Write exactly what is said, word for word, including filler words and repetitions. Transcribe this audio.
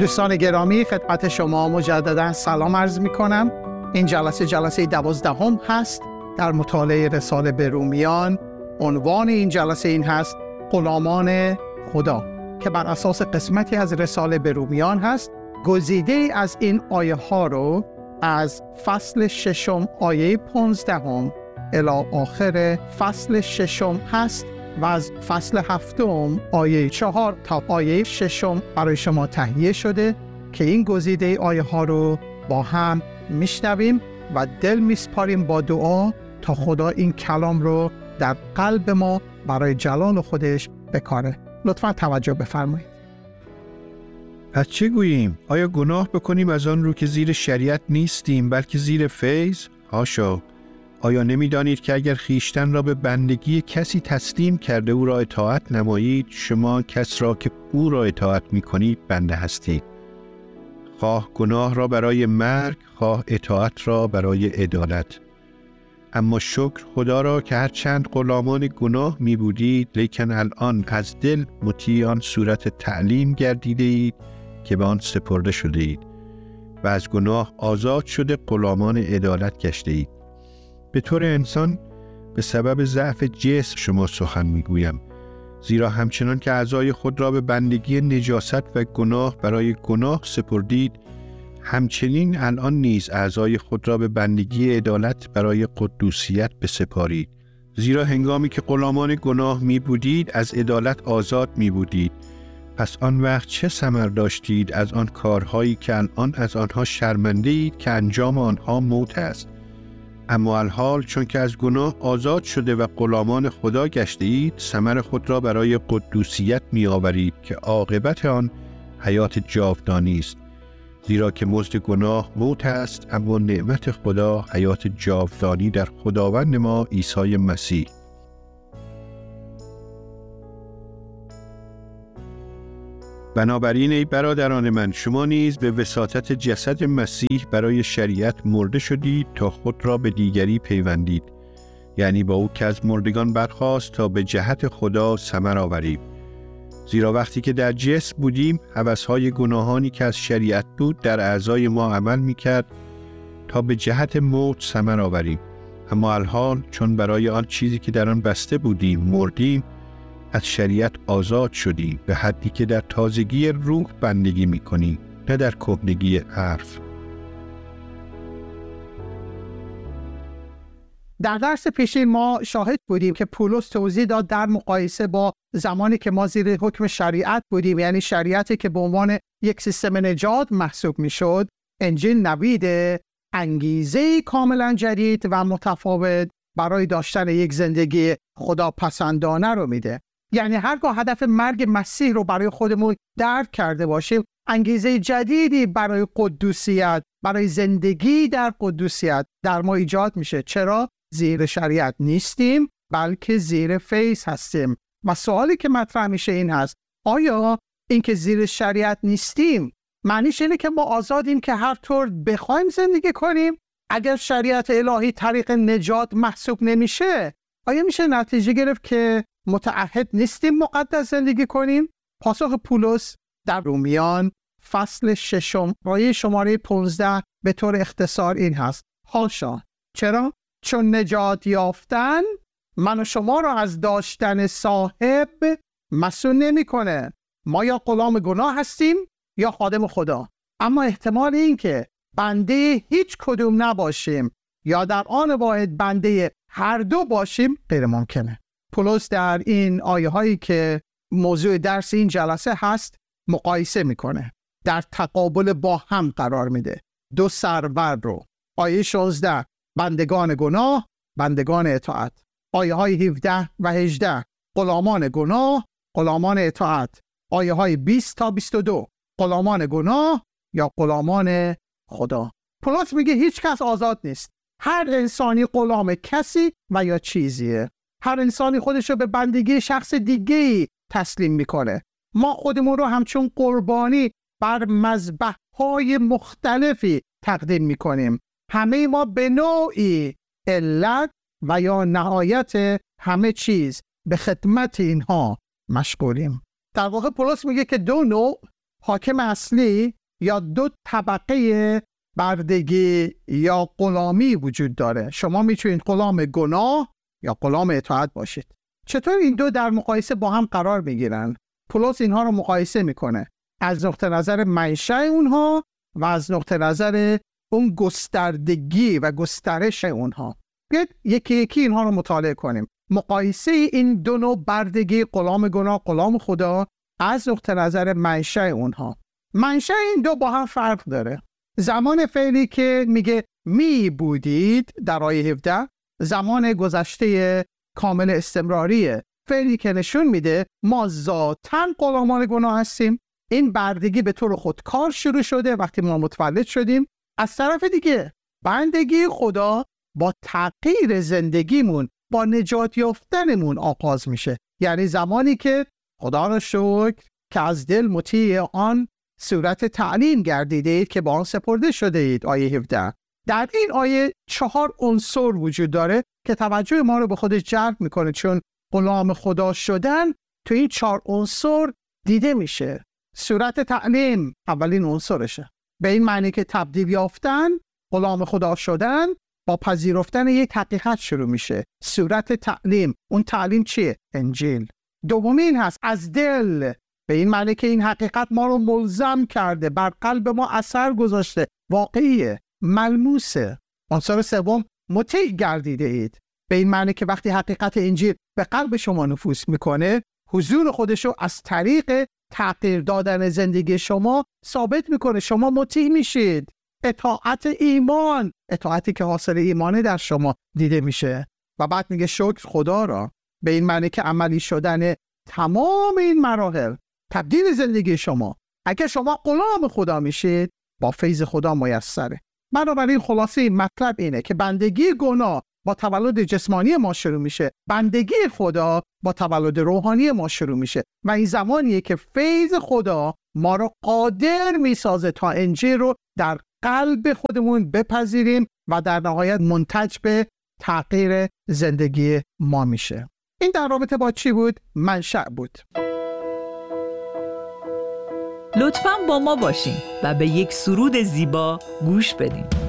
دوستان گرامی، خدمت شما مجددا سلام عرض می کنم. این جلسه جلسه دوازدهم هست در مطالعه رساله به رومیان. عنوان این جلسه این هست غلامان خدا، که بر اساس قسمتی از رساله به رومیان هست. گزیده از این آیه ها رو از فصل ششم آیه پانزدهم الی آخر فصل ششم هست و از فصل هفتم آیه چهار تا آیه ششم برای شما تهیه شده که این گزیده آیه ها رو با هم میشنویم و دل میسپاریم با دعا تا خدا این کلام رو در قلب ما برای جلال خودش بکاره. لطفا توجه بفرمایید. پس چه گوییم؟ آیا گناه بکنیم از آن رو که زیر شریعت نیستیم بلکه زیر فیض؟ حاشا! آیا نمی‌دانید که اگر خیشتن را به بندگی کسی تسلیم کرده او را اطاعت نمایید، شما کس را که او را اطاعت می‌کنید بنده هستید، خواه گناه را برای مرگ، خواه اطاعت را برای عدالت. اما شکر خدا را که هرچند غلامان گناه می بودید، لیکن الان از دل مطیع آن صورت تعلیم گردیده اید که به آن سپرده شده اید و از گناه آزاد شده غلامان عدالت گشته اید. به طور انسان به سبب ضعف جسم شما سخن میگویم، زیرا همچنان که اعضای خود را به بندگی نجاست و گناه برای گناه سپردید، همچنین الان نیز اعضای خود را به بندگی عدالت برای قدوسیت بسپارید. زیرا هنگامی که غلامان گناه می بودید از عدالت آزاد می بودید. پس آن وقت چه ثمر داشتید از آن کارهایی که الان از آنها شرمنده اید که انجام آنها موت است؟ اما الحال چون که از گناه آزاد شده و غلامان خدا گشته اید، ثمر خود را برای قدوسیت می آورید که عاقبت آن حیات جاودانی است. زیرا که مزد گناه موت است، اما نعمت خدا حیات جاودانی در خداوند ما عیسی مسیح. بنابراین ای برادران من، شما نیز به وساطت جسد مسیح برای شریعت مرده شدید تا خود را به دیگری پیوندید، یعنی با او که از مردگان برخاست تا به جهت خدا ثمر آوریم. زیرا وقتی که در جسم بودیم، هوس‌های گناهانی که از شریعت بود در اعضای ما عمل می‌کرد تا به جهت موت ثمر آوریم. اما الحال چون برای آن چیزی که در آن بسته بودیم مردیم، از شریعت آزاد شدیم، به حدی که در تازگی روح بندگی می‌کنیم، نه در کهنگی حرف. در درس پیشین ما شاهد بودیم که پولس توضیح داد در مقایسه با زمانی که ما زیر حکم شریعت بودیم، یعنی شریعتی که به عنوان یک سیستم نجات محسوب میشد، انجیل نوید انگیزه کاملا جدید و متفاوت برای داشتن یک زندگی خداپسندانه رو میده. یعنی هرگاه هدف مرگ مسیح رو برای خودمون درک کرده باشیم، انگیزه جدیدی برای قدوسیت، برای زندگی در قدوسیت در ما ایجاد میشه. چرا؟ زیر شریعت نیستیم بلکه زیر فیض هستیم. و سوالی که مطرح میشه این هست: آیا اینکه زیر شریعت نیستیم معنیش اینه که ما آزادیم که هر طور بخوایم زندگی کنیم؟ اگر شریعت الهی طریق نجات محسوب نمیشه، آیا میشه نتیجه گرفت که متعهد نیستیم مقدس زندگی کنیم؟ پاسخ پولس در رومیان فصل ششم آیه شماره پانزده به طور اختصار این هست: حاشا! چرا؟ چون نجات یافتن من و شما را از داشتن صاحب مسئول نمی کنه. ما یا غلام گناه هستیم یا خادم خدا. اما احتمال این که بنده هیچ کدوم نباشیم یا در آن واحد بنده هر دو باشیم غیر ممکنه. پولس در این آیه هایی که موضوع درس این جلسه هست مقایسه میکنه، در تقابل با هم قرار میده دو سرور رو. آیه شانزده بندگان گناه، بندگان اطاعت. آیه های هفده و هجده غلامان گناه، غلامان اطاعت. آیه های بیست تا بیست و دو غلامان گناه یا غلامان خدا. پولس میگه هیچ کس آزاد نیست. هر انسانی غلام کسی و یا چیزیه. هر انسانی خودش رو به بندگی شخص دیگه‌ای تسلیم میکنه. ما خودمون رو همچون قربانی بر مذبح‌های مختلفی تقدیم میکنیم. همه ما به نوعی علت و یا نهایت همه چیز به خدمت اینها مشغولیم. در واقع پولس میگه که دو نوع حاکم اصلی یا دو طبقه بردگی یا غلامی وجود داره. شما میتونید غلام گناه یا غلام اطاعت باشید. چطور این دو در مقایسه با هم قرار میگیرن؟ پولس اینها رو مقایسه میکنه از نقطه نظر منشأ اونها و از نقطه نظر اون گستردگی و گسترش اونها. بیاید یکی یکی اینها رو مطالعه کنیم. مقایسه این دو نوع بردگی، غلام گناه، غلام خدا، از نقطه نظر منشأ اونها. منشأ این دو با هم فرق داره. زمان فعلی که میگه می بودید در آیه هفده، زمان گذشته کامل استمراریه. فعلی که نشون میده ما ذاتاً غلامان گناه هستیم. این بردگی به طور خودکار شروع شده وقتی ما متولد شدیم. از طرف دیگه بندگی خدا با تغییر زندگیمون، با نجات یافتنمون آغاز میشه. یعنی زمانی که خدا را شکر که از دل مطیع آن صورت تعلیم گردیدید که با آن سپرده شده اید. آیه هفده. در این آیه چهار عنصر وجود داره که توجه ما رو به خودش جلب میکنه، چون غلام خدا شدن تو این چهار عنصر دیده میشه. صورت تعلیم اولین عنصرشه، به این معنی که تبدیل یافتن، غلام خدا شدن با پذیرفتن یک حقیقت شروع میشه. صورت تعلیم، اون تعلیم چیه؟ انجیل. دومین هست از دل، به این معنی که این حقیقت ما رو ملزم کرده، بر قلب ما اثر گذاشته، واقعیه، ملموسه. عنصر سوم مطیع گردیده اید، به این معنی که وقتی حقیقت انجیل به قلب شما نفوذ میکنه، حضور خودشو از طریق تغییر دادن زندگی شما ثابت میکنه. شما مطیع میشید. اطاعت ایمان، اطاعتی که حاصل ایمانه در شما دیده میشه. و بعد میگه شکر خدا را، به این معنی که عملی شدن تمام این مراحل تبدیل زندگی شما، اگه شما غلام خدا میشید، با فیض خدا میسره. بنابراین خلاصه این مطلب اینه که بندگی گناه با تولد جسمانی ما شروع میشه، بندگی خدا با تولد روحانی ما شروع میشه و این زمانیه که فیض خدا ما رو قادر میسازه تا انجیل رو در قلب خودمون بپذیریم و در نهایت منتج به تغییر زندگی ما میشه. این در رابطه با چی بود؟ منشأ بود. لطفاً با ما باشین و به یک سرود زیبا گوش بدین.